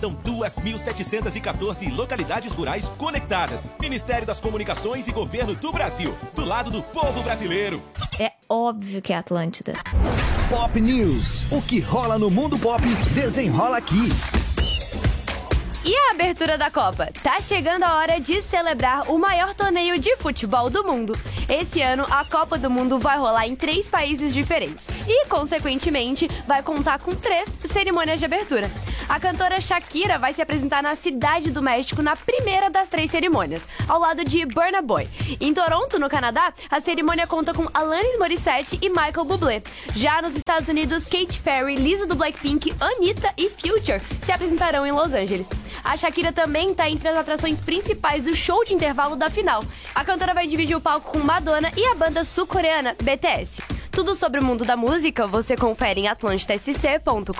são 2.714 localidades rurais conectadas. Ministério das Comunicações e Governo do Brasil. Do lado do povo brasileiro. É óbvio que é Atlântida. Pop News. O que rola no mundo pop, desenrola aqui. E a abertura da Copa? Tá chegando a hora de celebrar o maior torneio de futebol do mundo. Esse ano, a Copa do Mundo vai rolar em 3 países diferentes e, consequentemente, vai contar com 3 cerimônias de abertura. A cantora Shakira vai se apresentar na Cidade do México na primeira das 3 cerimônias, ao lado de Burna Boy. Em Toronto, no Canadá, a cerimônia conta com Alanis Morissette e Michael Bublé. Já nos Estados Unidos, Katy Perry, Lisa do Blackpink, Anitta e Future se apresentarão em Los Angeles. A Shakira também está entre as atrações principais do show de intervalo da final. A cantora vai dividir o palco com Madonna e a banda sul-coreana BTS. Tudo sobre o mundo da música você confere em atlantitasc.com.br.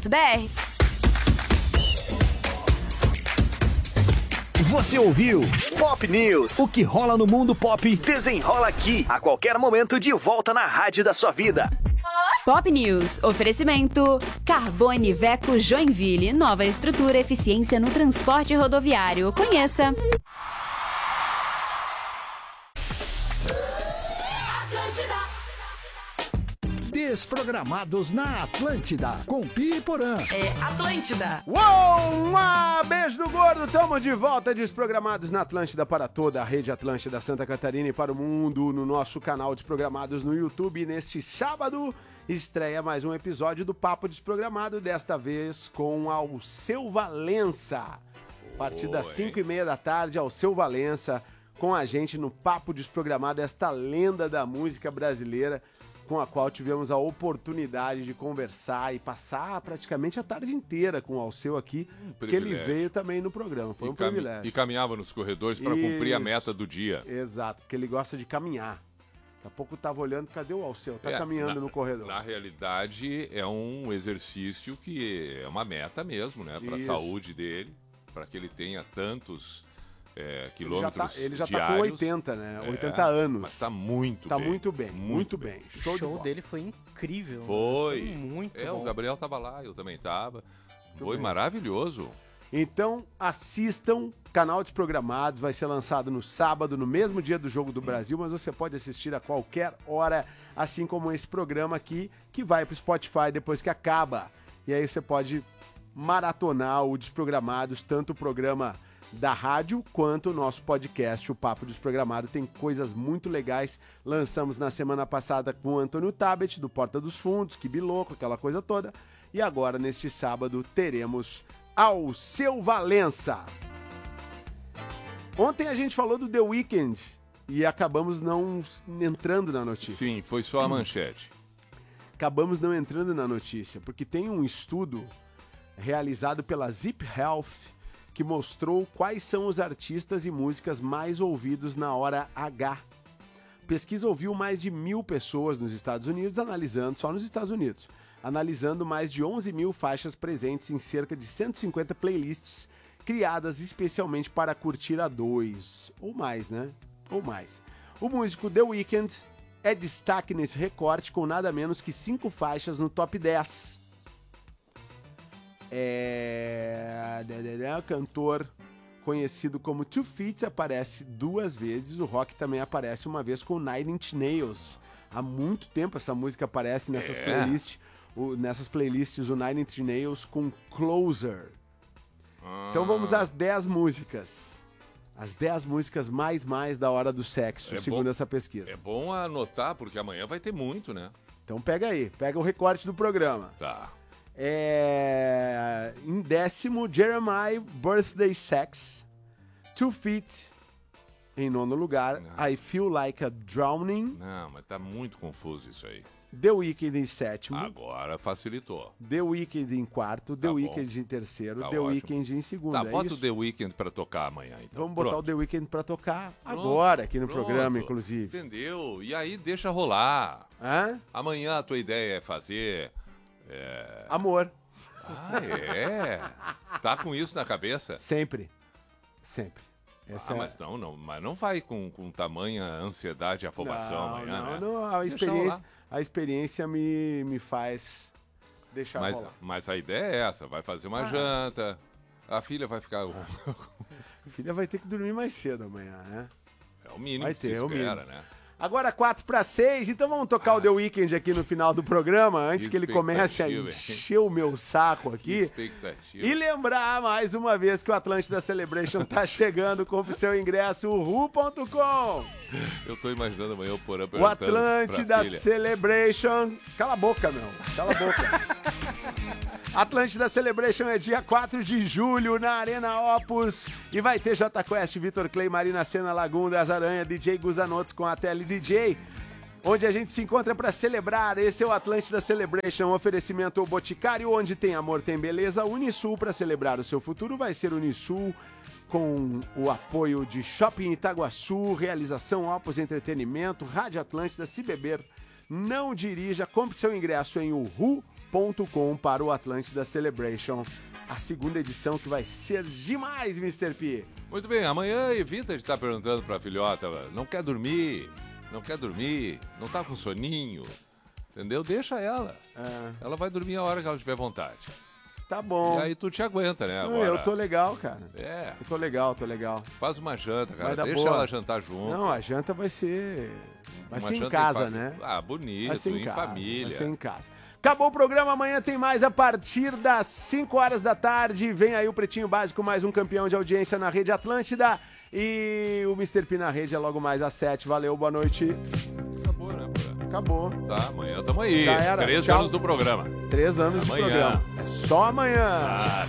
Você ouviu Pop News. O que rola no mundo pop, desenrola aqui. A qualquer momento, de volta na rádio da sua vida. Pop News. Oferecimento Carbone Veco Joinville. Nova estrutura, eficiência no transporte rodoviário. Conheça. Desprogramados na Atlântida, com Pi e Porã. É Atlântida. Uou! Beijo do gordo, tamo de volta, Desprogramados na Atlântida para toda a rede Atlântida Santa Catarina e para o mundo, no nosso canal Desprogramados no YouTube. Neste sábado, estreia mais um episódio do Papo Desprogramado, desta vez com Alceu Valença. A partir das 5h30 da tarde, Alceu Valença com a gente no Papo Desprogramado, esta lenda da música brasileira, com a qual tivemos a oportunidade de conversar e passar praticamente a tarde inteira com o Alceu aqui, porque ele veio também no programa, foi um privilégio. E caminhava nos corredores para cumprir a meta do dia. Exato, porque ele gosta de caminhar. Daqui a pouco eu tava olhando, cadê o Alceu? Tá caminhando no corredor. Na realidade, é um exercício que é uma meta mesmo, né? Para a saúde dele, para que ele tenha tantos quilômetros ele já diários. Tá com 80, né? 80 anos. Mas tá muito bem. Tá muito bem. O show dele foi incrível. Foi. Né? Foi muito bom. O Gabriel tava lá, eu também tava. Foi maravilhoso. Então, assistam, canal Desprogramados, vai ser lançado no sábado, no mesmo dia do Jogo do Brasil, mas você pode assistir a qualquer hora, assim como esse programa aqui, que vai pro Spotify depois que acaba. E aí você pode maratonar o Desprogramados, tanto o programa da rádio quanto o nosso podcast, o Papo Desprogramado. Tem coisas muito legais. Lançamos na semana passada com o Antônio Tabet, do Porta dos Fundos, que biloco, aquela coisa toda. E agora, neste sábado, teremos Alceu Valença. Ontem a gente falou do The Weeknd e acabamos não entrando na notícia. Sim, foi só a manchete. Acabamos não entrando na notícia, porque tem um estudo realizado pela Zip Health que mostrou quais são os artistas e músicas mais ouvidos na hora H. A pesquisa ouviu mais de 1.000 pessoas nos Estados Unidos, só nos Estados Unidos, analisando mais de 11.000 faixas presentes em cerca de 150 playlists criadas especialmente para curtir a dois, ou mais, né? Ou mais. O músico The Weeknd é destaque nesse recorte com nada menos que 5 faixas no top 10. Cantor conhecido como Two Feet aparece 2 vezes, o rock também aparece uma vez com Nine Inch Nails. Há muito tempo essa música aparece nessas playlists. Nessas playlists, o Nine Inch Nails com Closer. Então vamos às 10 músicas. As 10 músicas mais da hora do sexo, segundo essa pesquisa. É bom anotar, porque amanhã vai ter muito, né? Então pega o recorte do programa. Tá. Em 10º, Jeremiah, Birthday Sex. 2 Feet. Em 9º lugar, I Feel Like a Drowning. Não, mas tá muito confuso isso aí. The Weeknd em 7º. Agora facilitou. The Weeknd em 4º, The Weeknd em 3º, The Weeknd em 2º. Tá, bota o The Weeknd pra tocar amanhã, então. Vamos botar o The Weeknd pra tocar agora, aqui no programa, inclusive. Entendeu? E aí deixa rolar. Hã? Amanhã a tua ideia é fazer... Amor. Ah, é? Tá com isso na cabeça? Sempre. Mas não vai com tamanha ansiedade e afobação amanhã, né? Não, a experiência me faz deixar rolar. Mas a ideia é essa, vai fazer uma janta, A filha vai ficar... A filha vai ter que dormir mais cedo amanhã, né? É o mínimo vai que ter, se espera, né? Agora 4:06, então vamos tocar o The Weeknd aqui no final do programa, antes que ele comece a encher o meu saco aqui. E lembrar mais uma vez que o Atlântida Celebration tá chegando, compre seu ingresso, ru.com. Eu tô imaginando amanhã o Porã perguntando. O Atlântida Celebration... Cala a boca, meu. Cala a boca. Atlântida Celebration é dia 4 de julho na Arena Opus e vai ter J Quest, Vitor Clay, Marina Sena, Lagum das Aranha, DJ Guzanoto com a Tele DJ, onde a gente se encontra para celebrar. Esse é o Atlântida Celebration, um oferecimento ao Boticário, onde tem amor, tem beleza. Unisul, para celebrar o seu futuro, vai ser Unisul, com o apoio de Shopping Itaguaçu, realização Opus Entretenimento, Rádio Atlântida. Se beber, não dirija. Compre seu ingresso em ru.com para o Atlântida Celebration, a segunda edição, que vai ser demais, Mr. P. Muito bem, amanhã evita de estar perguntando pra filhota, não quer dormir, não tá com soninho, entendeu? Deixa ela. Ela vai dormir a hora que ela tiver vontade. Tá bom. E aí tu te aguenta, né? Agora. Eu tô legal, cara. Eu tô legal. Faz uma janta, cara. Deixa ela jantar junto. Não, a janta vai ser... Vai ser em casa, né? Ah, bonito, em família. Vai ser em casa. Acabou o programa, amanhã tem mais a partir das 5 horas da tarde. Vem aí o Pretinho Básico, mais um campeão de audiência na Rede Atlântida. E o Mr. P na rede é logo mais às 7. Valeu, boa noite. Acabou, né, Porã? Acabou. Tá, amanhã tamo aí. 3 anos do programa. 3 anos de programa. É só amanhã.